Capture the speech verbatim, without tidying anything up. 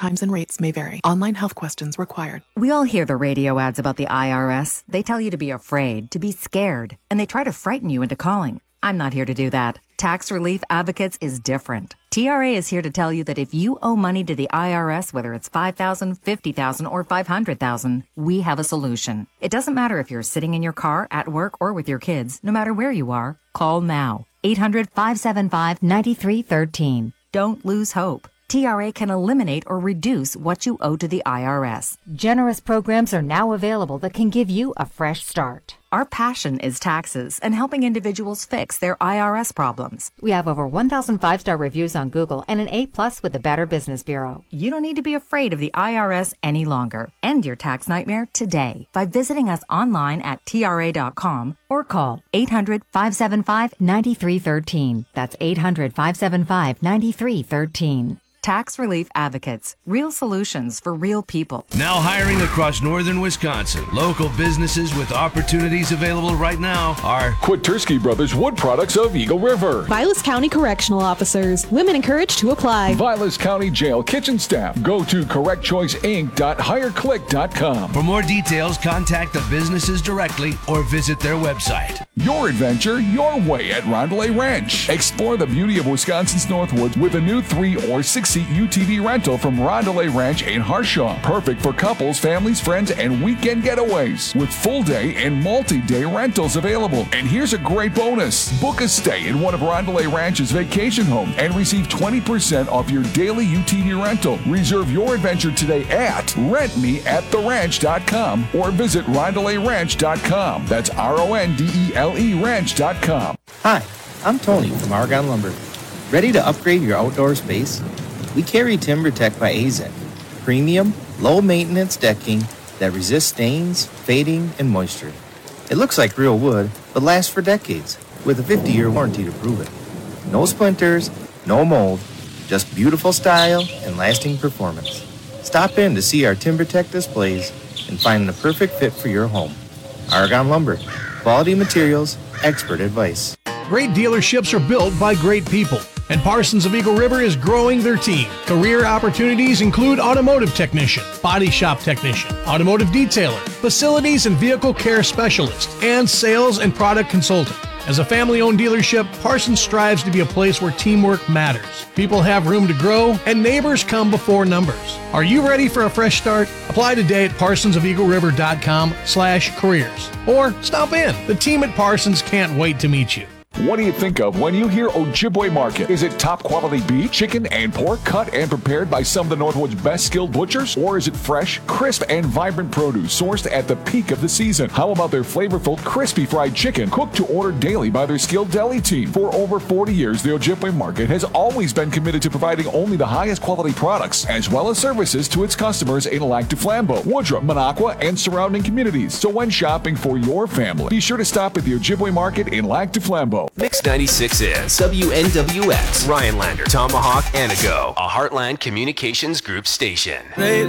times and rates may vary. Online health questions required. We all hear the radio ads about the I R S. They tell you to be afraid, to be scared, and they try to frighten you into calling. I'm not here to do that. Tax Relief Advocates is different. T R A is here to tell you that if you owe money to the I R S, whether it's five thousand dollars, fifty thousand dollars, or five hundred thousand dollars, we have a solution. It doesn't matter if you're sitting in your car, at work, or with your kids. No matter where you are, call now. eight hundred, five seven five, nine three one three. Don't lose hope. T R A can eliminate or reduce what you owe to the I R S. Generous programs are now available that can give you a fresh start. Our passion is taxes and helping individuals fix their I R S problems. We have over one thousand five-star reviews on Google and an A plus with the Better Business Bureau. You don't need to be afraid of the I R S any longer. End your tax nightmare today by visiting us online at T R A dot com or call eight hundred, five seven five, nine three one three. That's eight hundred, five seven five, nine three one three. Tax Relief Advocates. Real solutions for real people. Now hiring across northern Wisconsin. Local businesses with opportunities available right now are Kwitursky Brothers Wood Products of Eagle River. Vilas County Correctional Officers. Women encouraged to apply. Vilas County Jail Kitchen Staff. Go to correct choice inc dot hire click dot com. For more details, contact the businesses directly or visit their website. Your adventure, your way at Rondelay Ranch. Explore the beauty of Wisconsin's Northwoods with a new three or six seat U T V rental from Rondelay Ranch in Harshaw. Perfect for couples, families, friends, and weekend getaways. With full day and multi-day rentals available. And here's a great bonus. Book a stay in one of Rondelay Ranch's vacation homes and receive twenty percent off your daily U T V rental. Reserve your adventure today at rent me at the ranch dot com or visit rondelay ranch dot com. That's R O N D E L E ranch dot com. Hi, I'm Tony from Argonne Lumber. Ready to upgrade your outdoor space? We carry TimberTech by A Z E C, premium, low-maintenance decking that resists stains, fading, and moisture. It looks like real wood, but lasts for decades, with a fifty-year warranty to prove it. No splinters, no mold, just beautiful style and lasting performance. Stop in to see our TimberTech displays and find the perfect fit for your home. Argonne Lumber, quality materials, expert advice. Great dealerships are built by great people, and Parsons of Eagle River is growing their team. Career opportunities include automotive technician, body shop technician, automotive detailer, facilities and vehicle care specialist, and sales and product consultant. As a family-owned dealership, Parsons strives to be a place where teamwork matters. People have room to grow, and neighbors come before numbers. Are you ready for a fresh start? Apply today at parsons of eagle river dot com slash careers. Or stop in. The team at Parsons can't wait to meet you. What do you think of when you hear Ojibwe Market? Is it top quality beef, chicken, and pork cut and prepared by some of the Northwood's best skilled butchers? Or is it fresh, crisp, and vibrant produce sourced at the peak of the season? How about their flavorful, crispy fried chicken cooked to order daily by their skilled deli team? For over forty years, the Ojibwe Market has always been committed to providing only the highest quality products, as well as services to its customers in Lac du Flambeau, Woodruff, Minocqua, and surrounding communities. So when shopping for your family, be sure to stop at the Ojibwe Market in Lac du Flambeau. Mix ninety-six is W N W X, Rhinelander, Tomahawk, Anago, a Heartland Communications Group station.